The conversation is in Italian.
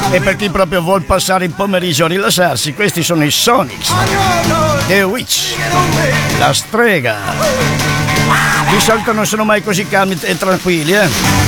E per chi proprio vuol passare il pomeriggio a rilassarsi, questi sono i Sonics, The Witch, la strega. Di solito non sono mai così calmi e tranquilli,